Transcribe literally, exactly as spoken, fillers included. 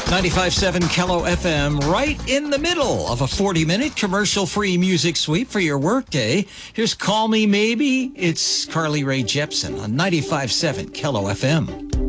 ninety-five point seven Kello F M, right in the middle of a forty-minute commercial-free music sweep for your workday. Here's Call Me Maybe. It's Carly Rae Jepsen on ninety-five point seven Kello F M.